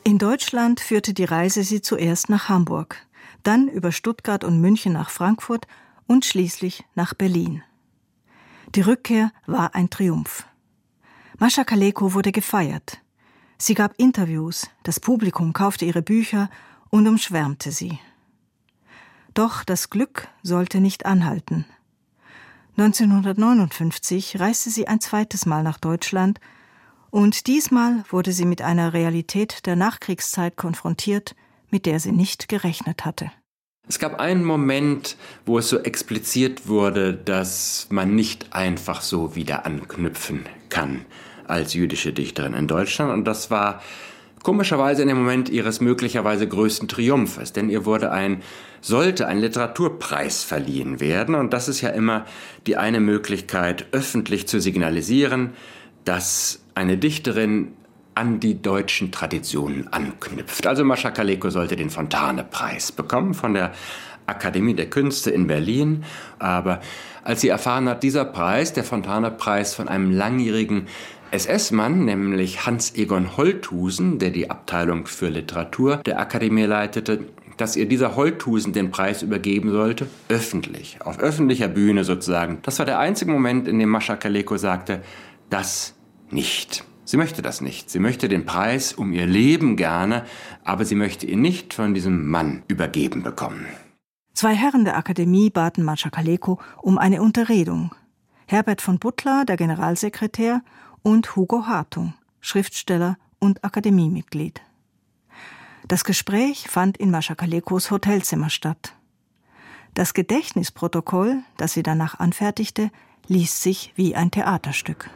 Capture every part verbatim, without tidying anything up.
In Deutschland führte die Reise sie zuerst nach Hamburg, dann über Stuttgart und München nach Frankfurt und schließlich nach Berlin. Die Rückkehr war ein Triumph. Mascha Kaleko wurde gefeiert. Sie gab Interviews, das Publikum kaufte ihre Bücher und umschwärmte sie. Doch das Glück sollte nicht anhalten. neunzehnhundertneunundfünfzig reiste sie ein zweites Mal nach Deutschland und diesmal wurde sie mit einer Realität der Nachkriegszeit konfrontiert, mit der sie nicht gerechnet hatte. Es gab einen Moment, wo es so expliziert wurde, dass man nicht einfach so wieder anknüpfen kann als jüdische Dichterin in Deutschland. Und das war komischerweise in dem Moment ihres möglicherweise größten Triumphes. Denn ihr wurde ein, sollte ein Literaturpreis verliehen werden. Und das ist ja immer die eine Möglichkeit, öffentlich zu signalisieren, dass eine Dichterin an die deutschen Traditionen anknüpft. Also Mascha Kaleko sollte den Fontane-Preis bekommen von der Akademie der Künste in Berlin. Aber als sie erfahren hat, dieser Preis, der Fontane-Preis von einem langjährigen S S-Mann, nämlich Hans-Egon Holthusen, der die Abteilung für Literatur der Akademie leitete, dass ihr dieser Holthusen den Preis übergeben sollte, öffentlich, auf öffentlicher Bühne sozusagen. Das war der einzige Moment, in dem Mascha Kaleko sagte, das nicht. Sie möchte das nicht. Sie möchte den Preis um ihr Leben gerne, aber sie möchte ihn nicht von diesem Mann übergeben bekommen. Zwei Herren der Akademie baten Mascha Kaleko um eine Unterredung. Herbert von Butler, der Generalsekretär, und Hugo Hartung, Schriftsteller und Akademiemitglied. Das Gespräch fand in Mascha Kalekos Hotelzimmer statt. Das Gedächtnisprotokoll, das sie danach anfertigte, liest sich wie ein Theaterstück.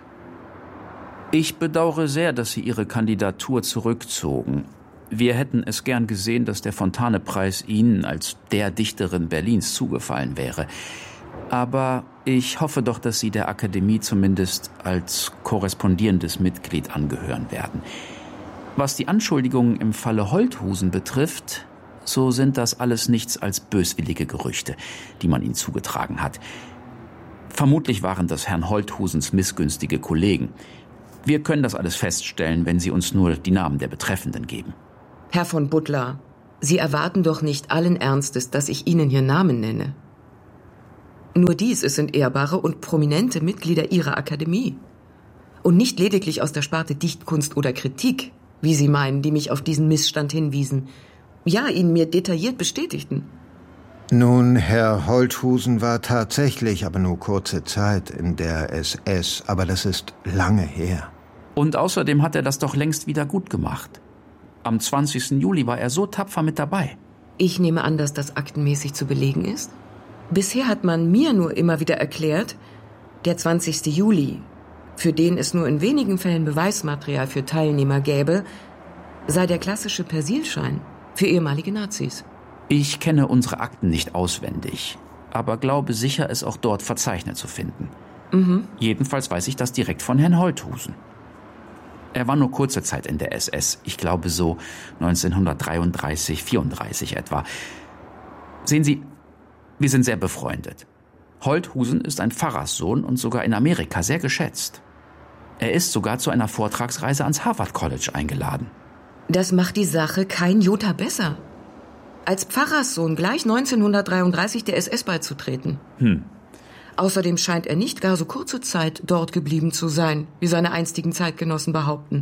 Ich bedauere sehr, dass Sie Ihre Kandidatur zurückzogen. Wir hätten es gern gesehen, dass der Fontane-Preis Ihnen als der Dichterin Berlins zugefallen wäre. Aber ich hoffe doch, dass Sie der Akademie zumindest als korrespondierendes Mitglied angehören werden. Was die Anschuldigungen im Falle Holthusen betrifft, so sind das alles nichts als böswillige Gerüchte, die man Ihnen zugetragen hat. Vermutlich waren das Herrn Holthusens missgünstige Kollegen. Wir können das alles feststellen, wenn Sie uns nur die Namen der Betreffenden geben. Herr von Butler, Sie erwarten doch nicht allen Ernstes, dass ich Ihnen hier Namen nenne. Nur dies, es sind ehrbare und prominente Mitglieder Ihrer Akademie. Und nicht lediglich aus der Sparte Dichtkunst oder Kritik, wie Sie meinen, die mich auf diesen Missstand hinwiesen. Ja, ihn mir detailliert bestätigten. Nun, Herr Holthusen war tatsächlich, aber nur kurze Zeit in der S S, aber das ist lange her. Und außerdem hat er das doch längst wieder gut gemacht. Am zwanzigsten Juli war er so tapfer mit dabei. Ich nehme an, dass das aktenmäßig zu belegen ist. Bisher hat man mir nur immer wieder erklärt, der zwanzigsten Juli, für den es nur in wenigen Fällen Beweismaterial für Teilnehmer gäbe, sei der klassische Persilschein für ehemalige Nazis. Ich kenne unsere Akten nicht auswendig, aber glaube sicher, es auch dort verzeichnet zu finden. Mhm. Jedenfalls weiß ich das direkt von Herrn Holthusen. Er war nur kurze Zeit in der S S, ich glaube so neunzehnhundertdreiunddreißig, vierunddreißig etwa. Sehen Sie, wir sind sehr befreundet. Holthusen ist ein Pfarrerssohn und sogar in Amerika sehr geschätzt. Er ist sogar zu einer Vortragsreise ans Harvard College eingeladen. Das macht die Sache kein Jota besser. Als Pfarrerssohn gleich neunzehnhundertdreiunddreißig der S S beizutreten. Hm. Außerdem scheint er nicht gar so kurze Zeit dort geblieben zu sein, wie seine einstigen Zeitgenossen behaupten.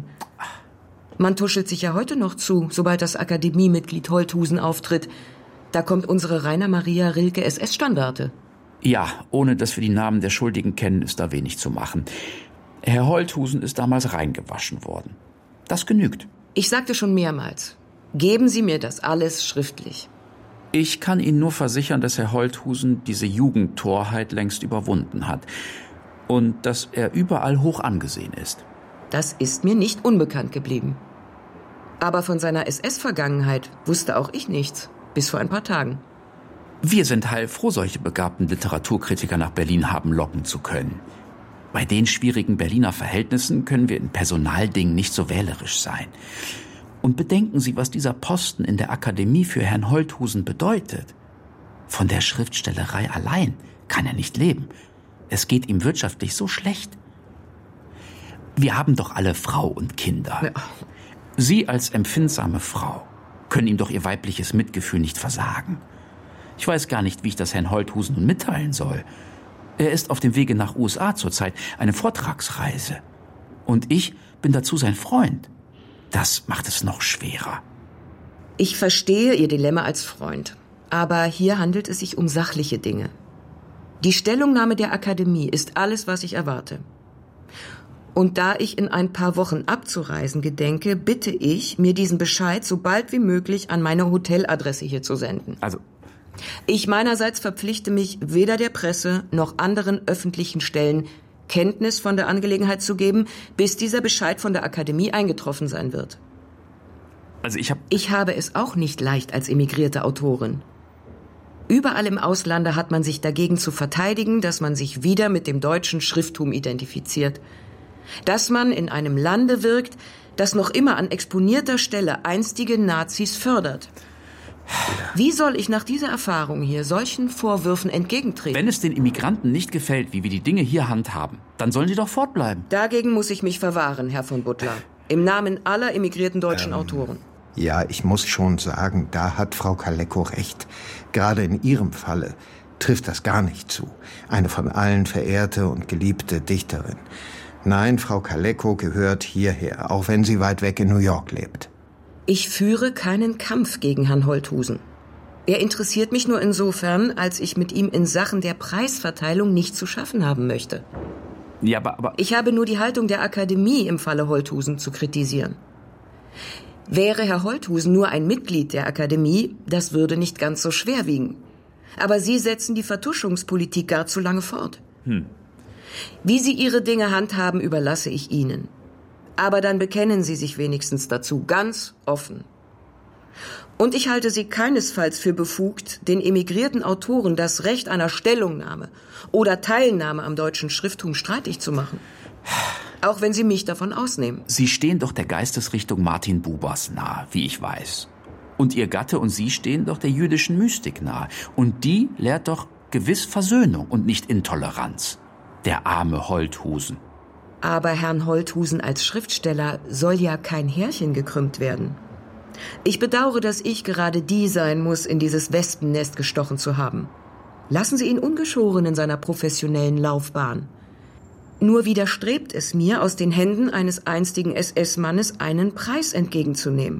Man tuschelt sich ja heute noch zu, sobald das Akademiemitglied Holthusen auftritt. Da kommt unsere Rainer Maria Rilke S S-Standarte. Ja, ohne dass wir die Namen der Schuldigen kennen, ist da wenig zu machen. Herr Holthusen ist damals reingewaschen worden. Das genügt. Ich sagte schon mehrmals, geben Sie mir das alles schriftlich. Ich kann Ihnen nur versichern, dass Herr Holthusen diese Jugendtorheit längst überwunden hat und dass er überall hoch angesehen ist. Das ist mir nicht unbekannt geblieben. Aber von seiner S S-Vergangenheit wusste auch ich nichts, bis vor ein paar Tagen. Wir sind heilfroh, solche begabten Literaturkritiker nach Berlin haben locken zu können. Bei den schwierigen Berliner Verhältnissen können wir in Personaldingen nicht so wählerisch sein. Und bedenken Sie, was dieser Posten in der Akademie für Herrn Holthusen bedeutet. Von der Schriftstellerei allein kann er nicht leben. Es geht ihm wirtschaftlich so schlecht. Wir haben doch alle Frau und Kinder. Ja. Sie als empfindsame Frau können ihm doch Ihr weibliches Mitgefühl nicht versagen. Ich weiß gar nicht, wie ich das Herrn Holthusen nun mitteilen soll. Er ist auf dem Wege nach U S A zurzeit, eine Vortragsreise. Und ich bin dazu sein Freund. Das macht es noch schwerer. Ich verstehe Ihr Dilemma als Freund. Aber hier handelt es sich um sachliche Dinge. Die Stellungnahme der Akademie ist alles, was ich erwarte. Und da ich in ein paar Wochen abzureisen gedenke, bitte ich, mir diesen Bescheid so bald wie möglich an meine Hoteladresse hier zu senden. Also, ich meinerseits verpflichte mich, weder der Presse noch anderen öffentlichen Stellen Kenntnis von der Angelegenheit zu geben, bis dieser Bescheid von der Akademie eingetroffen sein wird. Also ich hab... Ich habe es auch nicht leicht als emigrierte Autorin. Überall im Auslande hat man sich dagegen zu verteidigen, dass man sich wieder mit dem deutschen Schrifttum identifiziert. Dass man in einem Lande wirkt, das noch immer an exponierter Stelle einstige Nazis fördert. Wie soll ich nach dieser Erfahrung hier solchen Vorwürfen entgegentreten? Wenn es den Immigranten nicht gefällt, wie wir die Dinge hier handhaben, dann sollen sie doch fortbleiben. Dagegen muss ich mich verwahren, Herr von Butler. Im Namen aller emigrierten deutschen ähm, Autoren. Ja, ich muss schon sagen, da hat Frau Kaleko recht. Gerade in ihrem Falle trifft das gar nicht zu. Eine von allen verehrte und geliebte Dichterin. Nein, Frau Kaleko gehört hierher, auch wenn sie weit weg in New York lebt. Ich führe keinen Kampf gegen Herrn Holthusen. Er interessiert mich nur insofern, als ich mit ihm in Sachen der Preisverteilung nichts zu schaffen haben möchte. Ja, aber, aber... Ich habe nur die Haltung der Akademie im Falle Holthusen zu kritisieren. Wäre Herr Holthusen nur ein Mitglied der Akademie, das würde nicht ganz so schwer wiegen. Aber Sie setzen die Vertuschungspolitik gar zu lange fort. Hm. Wie Sie Ihre Dinge handhaben, überlasse ich Ihnen. Aber dann bekennen Sie sich wenigstens dazu, ganz offen. Und ich halte Sie keinesfalls für befugt, den emigrierten Autoren das Recht einer Stellungnahme oder Teilnahme am deutschen Schrifttum streitig zu machen. Auch wenn Sie mich davon ausnehmen. Sie stehen doch der Geistesrichtung Martin Bubers nahe, wie ich weiß. Und Ihr Gatte und Sie stehen doch der jüdischen Mystik nahe. Und die lehrt doch gewiss Versöhnung und nicht Intoleranz. Der arme Holthusen. Aber Herrn Holthusen als Schriftsteller soll ja kein Härchen gekrümmt werden. Ich bedauere, dass ich gerade die sein muss, in dieses Wespennest gestochen zu haben. Lassen Sie ihn ungeschoren in seiner professionellen Laufbahn. Nur widerstrebt es mir, aus den Händen eines einstigen S S-Mannes einen Preis entgegenzunehmen.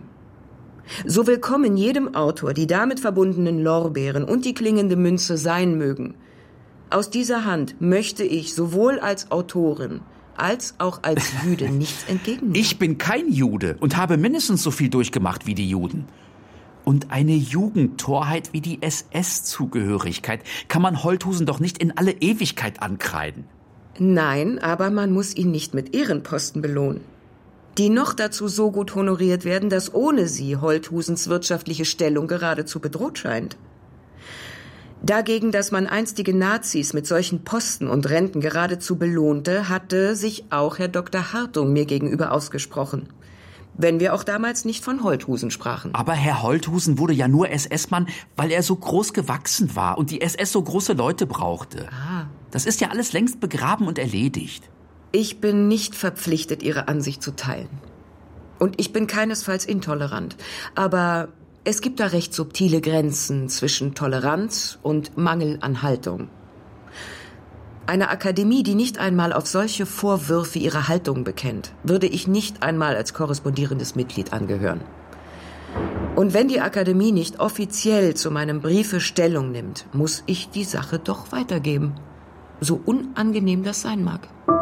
So willkommen jedem Autor die damit verbundenen Lorbeeren und die klingende Münze sein mögen. Aus dieser Hand möchte ich sowohl als Autorin als auch als Jude nichts entgegennehmen. Ich bin kein Jude und habe mindestens so viel durchgemacht wie die Juden. Und eine Jugendtorheit wie die S S-Zugehörigkeit kann man Holthusen doch nicht in alle Ewigkeit ankreiden. Nein, aber man muss ihn nicht mit Ehrenposten belohnen, die noch dazu so gut honoriert werden, dass ohne sie Holthusens wirtschaftliche Stellung geradezu bedroht scheint. Dagegen, dass man einstige Nazis mit solchen Posten und Renten geradezu belohnte, hatte sich auch Herr Doktor Hartung mir gegenüber ausgesprochen. Wenn wir auch damals nicht von Holthusen sprachen. Aber Herr Holthusen wurde ja nur S S-Mann, weil er so groß gewachsen war und die S S so große Leute brauchte. Ah. Das ist ja alles längst begraben und erledigt. Ich bin nicht verpflichtet, Ihre Ansicht zu teilen. Und ich bin keinesfalls intolerant. Aber es gibt da recht subtile Grenzen zwischen Toleranz und Mangel an Haltung. Eine Akademie, die nicht einmal auf solche Vorwürfe ihre Haltung bekennt, würde ich nicht einmal als korrespondierendes Mitglied angehören. Und wenn die Akademie nicht offiziell zu meinem Briefe Stellung nimmt, muss ich die Sache doch weitergeben. So unangenehm das sein mag.